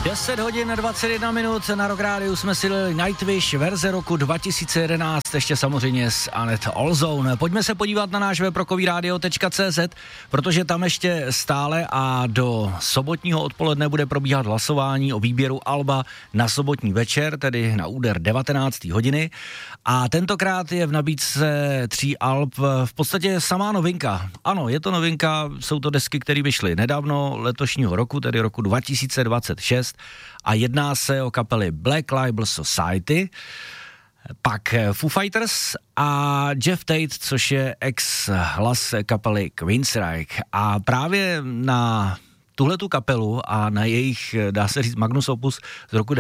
10 hodin 21 minut na Rock Rádiu jsme si dali Nightwish verze roku 2011, ještě samozřejmě s Annette Olzone. Pojďme se podívat na náš web rockovyradio.cz, protože tam ještě stále a do sobotního odpoledne bude probíhat hlasování o výběru alba na sobotní večer, tedy na úder 19. hodiny. A tentokrát je v nabídce 3 alb v podstatě samá novinka. Ano, je to novinka, jsou to desky, které vyšly nedávno letošního roku, tedy roku 2026, a jedná se o kapely Black Label Society, pak Foo Fighters a Jeff Tate, což je ex-hlas kapely Queensryche. A právě na tuhletu kapelu a na jejich, dá se říct, magnus opus z roku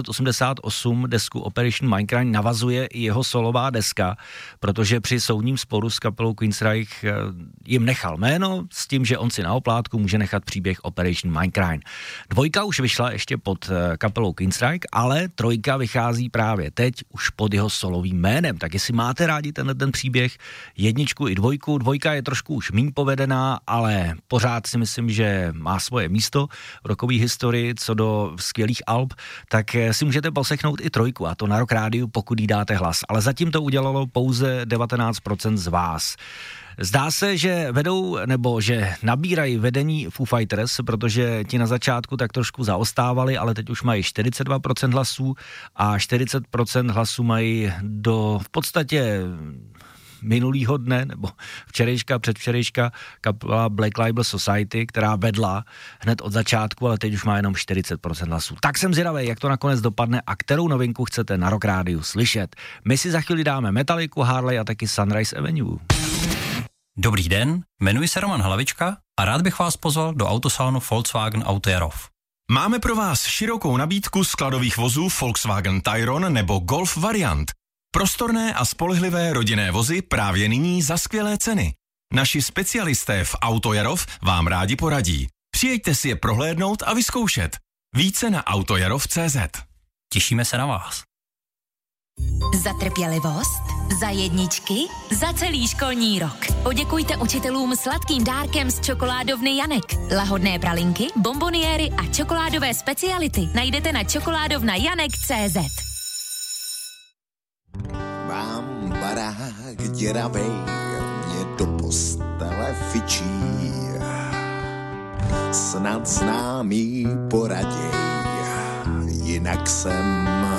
1988 desku Operation Mindcrime navazuje i jeho solová deska, protože při soudním sporu s kapelou Queensryche jim nechal jméno s tím, že on si na oplátku může nechat příběh Operation Mindcrime. 2 už vyšla ještě pod kapelou Queensryche, ale 3 vychází právě teď už pod jeho solovým jménem. Tak jestli máte rádi ten příběh, 1 i 2, 2 je trošku už míň povedená, ale pořád si myslím, že má svoje místo v rockové historii co do skvělých alb, tak si můžete poslechnout i 3, a to na Rock Rádiu, pokud jí dáte hlas. Ale zatím to udělalo pouze 19% z vás. Zdá se, že vedou, nebo že nabírají vedení Foo Fighters, protože ti na začátku tak trošku zaostávali, ale teď už mají 42% hlasů a 40% hlasů mají v podstatě minulýho dne, nebo včerejška, předvčerejška kapela Black Label Society, která vedla hned od začátku, ale teď už má jenom 40% hlasů. Tak jsem zvědavý, jak to nakonec dopadne a kterou novinku chcete na Rock Rádiu slyšet. My si za chvíli dáme Metalliku, Harley a taky Sunrise Avenue. Dobrý den, jmenuji se Roman Hlavička a rád bych vás pozval do autosalonu Volkswagen Auto Jarov. Máme pro vás širokou nabídku skladových vozů Volkswagen Tayron nebo Golf variant. Prostorné a spolehlivé rodinné vozy právě nyní za skvělé ceny. Naši specialisté v Auto Jarov vám rádi poradí. Přijeďte si je prohlédnout a vyzkoušet. Více na autojarov.cz. Těšíme se na vás. Za trpělivost, za jedničky, za celý školní rok. Poděkujte učitelům sladkým dárkem z čokoládovny Janek. Lahodné pralinky, bomboniéry a čokoládové speciality najdete na čokoládovnajanek.cz. Mám barák děravej, mě do postele fičí. Snad známý poraděj, jinak jsem